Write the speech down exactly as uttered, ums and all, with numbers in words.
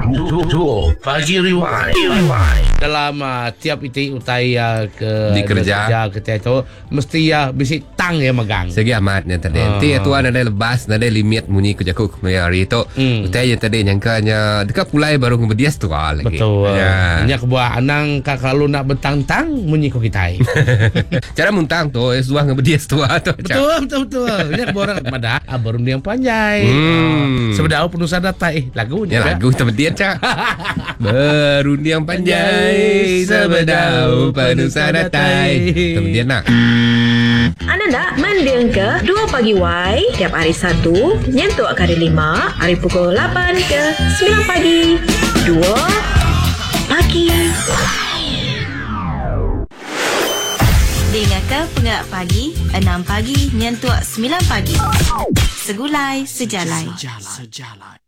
Duo Pagi Rewind. Dalam uh, tiap iti utai uh, ke di kerja ke itu mesti ya uh, bisi tang ya megang. Segi amat nya tadi. Ah. Ti tuan ada lepas, ada limit munyi ku jaku hari itu. Hmm. Utai yang tadi nyangkanya dekat pulai baru ngebedias tu lagi. Betul. Ya. Nya kebuah anang kalau nak betang-tang munyi ku kitai. Cara muntang tu es dua ngebedias tu atau. Betul betul betul. Nya kebuah orang pada baru yang panjai. Hmm. Sebedau penuh data eh lagunya. Ya lagu terbedian cak. Berundi yang panjai sebedau penuh sadatai. Terbedian nak. Anda nak mendiang ke dua Pagi Y tiap hari Sabtu nyentuh kali lima hari pukul lapan ke sembilan pagi. dua Pagi. Dengarkan Pengerak Pagi enam pagi nyentuh sembilan pagi. Segulai sejalai. Sejalai.